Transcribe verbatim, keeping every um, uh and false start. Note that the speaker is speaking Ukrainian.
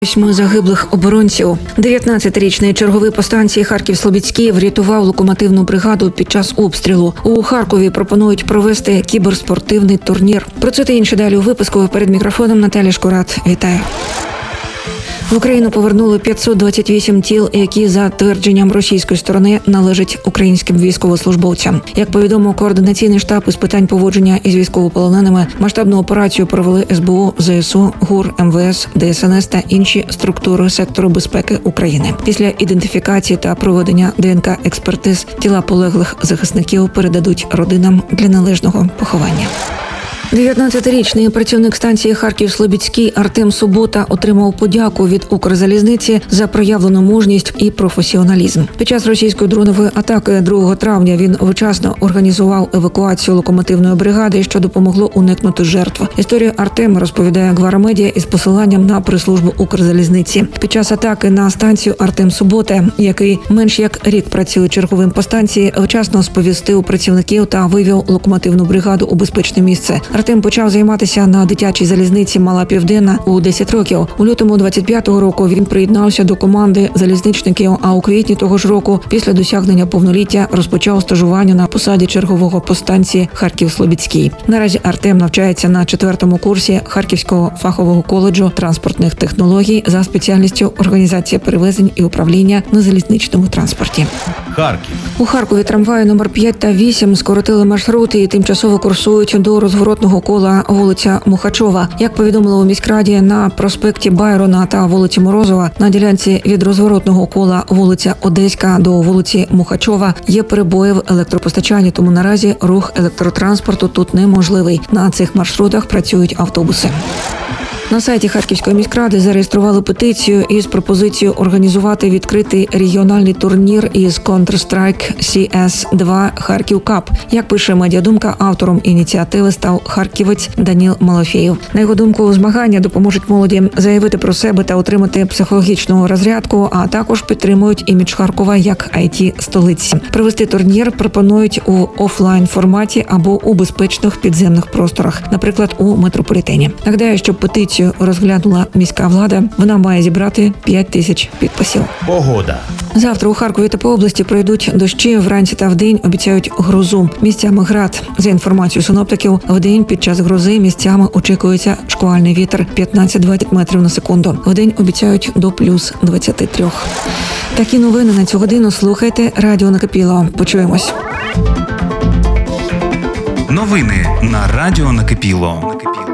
Восьми загиблих оборонців. дев'ятнадцятирічний черговий по станції Харків-Слобідський врятував локомотивну бригаду під час обстрілу. У Харкові пропонують провести кіберспортивний турнір. Про це та інше далі у випуску. Перед мікрофоном Наталя Шкурат. Вітаю. В Україну повернули п'ятсот двадцять вісім тіл, які, за твердженням російської сторони, належать українським військовослужбовцям. Як повідомив координаційний штаб із питань поводження із військовополоненими, масштабну операцію провели ес бе у, зе ес у, ГУР, ем ве ес, де ес ен ес та інші структури сектору безпеки України. Після ідентифікації та проведення де ен ка експертиз тіла полеглих захисників передадуть родинам для належного поховання. дев'ятнадцятирічний працівник станції Харків-Слобідський Артем Субота отримав подяку від Укрзалізниці за проявлену мужність і професіоналізм. Під час російської дронової атаки другого травня він вчасно організував евакуацію локомотивної бригади, що допомогло уникнути жертв. Історію Артема розповідає Гвара-Медіа із посиланням на прес-службу Укрзалізниці. Під час атаки на станцію Артем Субота, який менш як рік працює черговим по станції, вчасно сповістив працівників та вивів локомотивну бригаду у безпечне місце. Артем почав займатися на дитячій залізниці «Мала Південна» у десять років. У лютому двадцять п'ятого року він приєднався до команди залізничників, а у квітні того ж року, після досягнення повноліття, розпочав стажування на посаді чергового по станції Харків-Слобідський. Наразі Артем навчається на четвертому курсі Харківського фахового коледжу транспортних технологій за спеціальністю організація перевезень і управління на залізничному транспорті. Харків. У Харкові трамваї номер п'ять та вісім скоротили маршрути і тимчасово курсують до розворотного кола вулиця Мухачова. Як повідомили у міськраді, на проспекті Байрона та вулиці Морозова на ділянці від розворотного кола вулиця Одеська до вулиці Мухачова є перебої в електропостачанні, тому наразі рух електротранспорту тут неможливий. На цих маршрутах працюють автобуси. На сайті Харківської міськради зареєстрували петицію із пропозицією організувати відкритий регіональний турнір із Counter-Strike сі ес два Харків Кап. Як пише Медіадумка, автором ініціативи став харківець Даніл Малафєєв. На його думку, змагання допоможуть молоді заявити про себе та отримати психологічну розрядку, а також підтримують імідж Харкова як ай ті-столиці. Провести турнір пропонують у офлайн-форматі або у безпечних підземних просторах, наприклад, у метрополітені. Нагадаю, що петицію розглянула міська влада. Вона має зібрати п'ять тисяч підписів. Погода. Завтра у Харкові та по області пройдуть дощі, вранці та вдень обіцяють грозу. Місцями град. За інформацією синоптиків, вдень під час грози місцями очікується шквальний вітер п'ятнадцять-двадцять метрів на секунду. Вдень обіцяють до плюс двадцять три. Такі новини на цю годину слухайте Радіо Накипіло. Почуємось. Новини на Радіо Накипіло.